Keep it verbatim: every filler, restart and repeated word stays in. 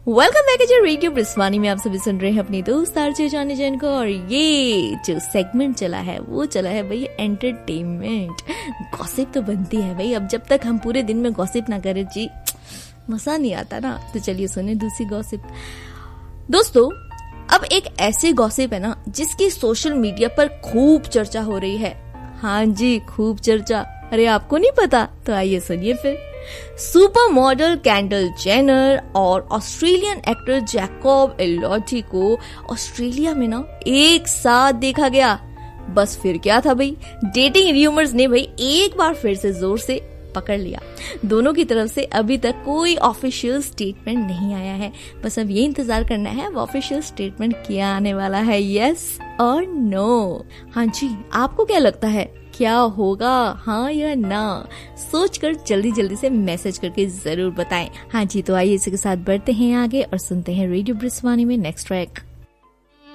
Welcome back जी radio ब्रिस्वानी में आप सभी सुन रहे हैं अपनी दोस्त आरजे जानी जैन को। और ये जो सेगमेंट चला है वो चला है भाई एंटरटेनमेंट। गॉसिप तो बनती है भाई, अब जब तक हम पूरे दिन में गॉसिप ना करें जी मजा नहीं आता ना। तो चलिए सुने दूसरी गॉसिप। दोस्तों अब एक ऐसे गॉसिप है ना जिसकी सोशल मीडिया पर खूब चर्चा हो रही है। हाँ जी खूब चर्चा। अरे आपको नहीं पता? तो आइए सुनिए फिर। सुपर मॉडल कैंडल जेनर और ऑस्ट्रेलियन एक्टर जैकब एल्योटी को ऑस्ट्रेलिया में ना एक साथ देखा गया। बस फिर क्या था भाई, डेटिंग र्यूमर्स ने भाई एक बार फिर से जोर से पकड़ लिया। दोनों की तरफ से अभी तक कोई ऑफिशियल स्टेटमेंट नहीं आया है। बस अब ये इंतजार करना है वो ऑफिशियल स्टेटमेंट क्या आने वाला है, यस और नो। हाँ जी आपको क्या लगता है क्या होगा, हाँ या ना? सोचकर जल्दी जल्दी से मैसेज करके जरूर बताएं। हाँ जी तो आइए इसी के साथ बढ़ते हैं आगे और सुनते हैं रेडियो ब्रिस्वानी में नेक्स्ट ट्रैक।